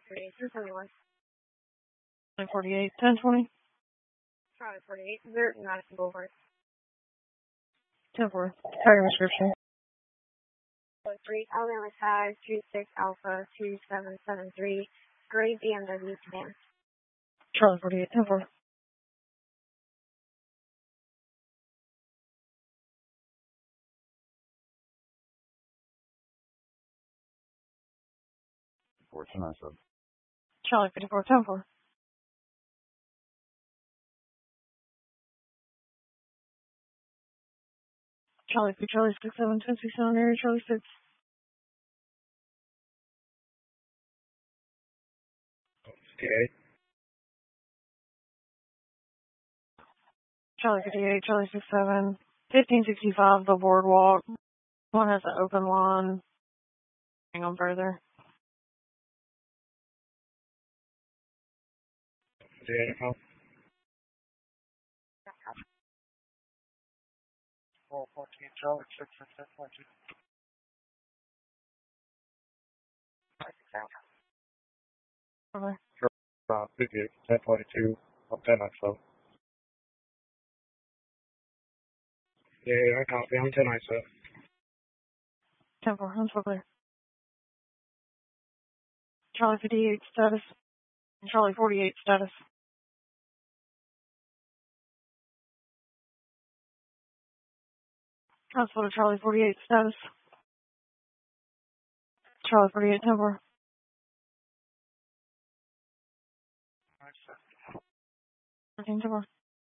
48, 271. 48, 1020. Charlie 48, Zert, Madison Boulevard. 10-4. Tiger description. 3, Alabama 5, 36 Alpha 2773, gray BMW sedan. Charlie 48, 10-4. Charlie 54, 10-4. Charlie 3, Charlie 67, 1067, area Charlie 6. Okay. Charlie 58, Charlie 67, 1565, the boardwalk. One has an open lawn. Hang on further. Yeah. 414 Charlie 6 and 10.2. Okay. 58, 1022, up 10 myself. Yeah, I copy. I'm 10 myself. 10-4, I'm still clear. Charlie 58, status. Charlie 48, status. Transport to Charlie 48, status. Charlie 48, 10-4. 13, 10-4.